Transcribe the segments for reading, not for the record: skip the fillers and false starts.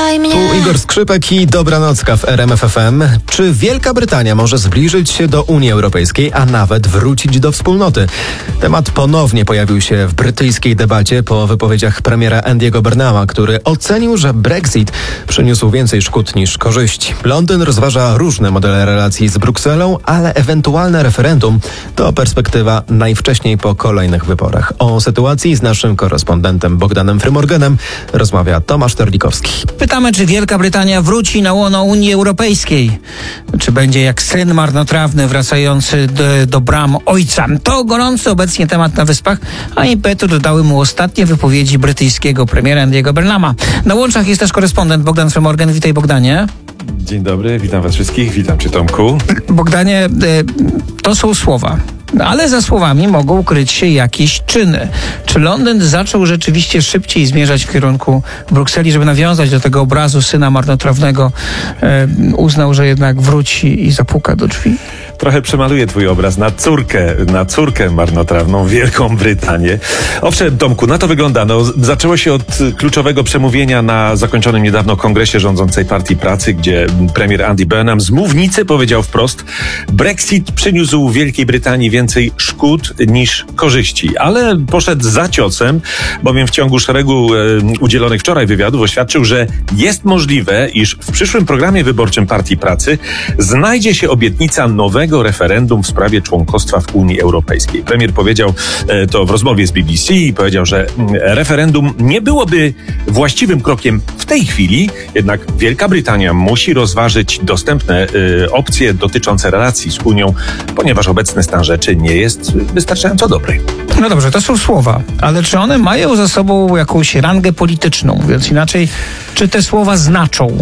Kochaj mnie. Tu Igor Skrzypek i Dobranocka w RMF FM. Czy Wielka Brytania może zbliżyć się do Unii Europejskiej, a nawet wrócić do wspólnoty? Temat ponownie pojawił się w brytyjskiej debacie po wypowiedziach premiera Andy'ego Burnhama, który ocenił, że Brexit przyniósł więcej szkód niż korzyści. Londyn rozważa różne modele relacji z Brukselą, ale ewentualne referendum to perspektywa najwcześniej po kolejnych wyborach. O sytuacji z naszym korespondentem Bogdanem Frymorganem rozmawia Tomasz Terlikowski. Pytamy, czy Wielka Brytania wróci na łono Unii Europejskiej? Czy będzie jak syn marnotrawny wracający do bram ojca? To gorący obecnie temat na Wyspach, a impetu dodały mu ostatnie wypowiedzi brytyjskiego premiera Andy'ego Burnhama. Na łączach jest też korespondent Bogdan Frymorgan. Witaj, Bogdanie. Dzień dobry, witam was wszystkich, witam cię, Tomku. Bogdanie, to są słowa. Ale za słowami mogą kryć się jakieś czyny. Czy Londyn zaczął rzeczywiście szybciej zmierzać w kierunku Brukseli, żeby nawiązać do tego obrazu syna marnotrawnego, uznał, że jednak wróci i zapuka do drzwi? Trochę przemaluję twój obraz na córkę marnotrawną, Wielką Brytanię. Owszem, Tomku, na to wygląda. Zaczęło się od kluczowego przemówienia na zakończonym niedawno kongresie rządzącej Partii Pracy, gdzie premier Andy Burnham z mównicy powiedział wprost: Brexit przyniósł Wielkiej Brytanii więcej szkód niż korzyści. Ale poszedł za ciosem, bowiem w ciągu szeregu udzielonych wczoraj wywiadów oświadczył, że jest możliwe, iż w przyszłym programie wyborczym Partii Pracy znajdzie się obietnica nowego referendum w sprawie członkostwa w Unii Europejskiej. Premier powiedział to w rozmowie z BBC i powiedział, że referendum nie byłoby właściwym krokiem w tej chwili, jednak Wielka Brytania musi rozważyć dostępne opcje dotyczące relacji z Unią, ponieważ obecny stan rzeczy nie jest wystarczająco dobry. No dobrze, to są słowa, ale czy one mają za sobą jakąś rangę polityczną? Mówiąc inaczej, czy te słowa znaczą?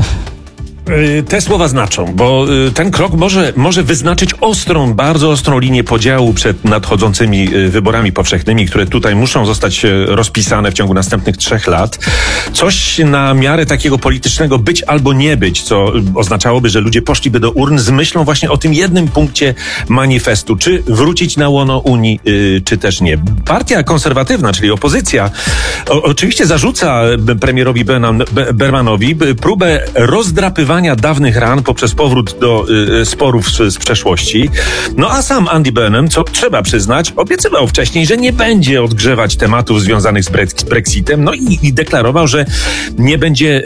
Te słowa znaczą, bo ten krok może wyznaczyć bardzo ostrą linię podziału przed nadchodzącymi wyborami powszechnymi, które tutaj muszą zostać rozpisane w ciągu następnych 3 lat. Coś na miarę takiego politycznego być albo nie być, co oznaczałoby, że ludzie poszliby do urn z myślą właśnie o tym jednym punkcie manifestu, czy wrócić na łono Unii, czy też nie. Partia konserwatywna, czyli opozycja, oczywiście zarzuca premierowi Burnhamowi próbę rozdrapywania dawnych ran poprzez powrót do sporów z przeszłości. No a sam Andy Burnham, co trzeba przyznać, obiecywał wcześniej, że nie będzie odgrzewać tematów związanych z Brexitem, no i deklarował, że nie będzie